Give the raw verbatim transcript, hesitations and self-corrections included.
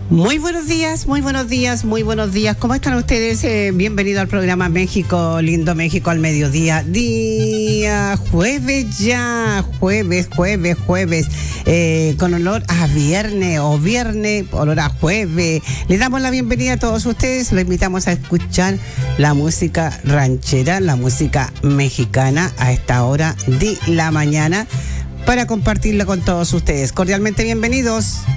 Muy buenos días, muy buenos días, muy buenos días. ¿Cómo están ustedes? Eh, bienvenido al programa México, lindo México al mediodía. Día jueves ya, jueves, jueves, jueves, eh, con olor a viernes o viernes, olor a jueves. Les damos la bienvenida a todos ustedes. Los invitamos a escuchar la música ranchera, la música mexicana a esta hora de la mañana para compartirla con todos ustedes. Cordialmente bienvenidos.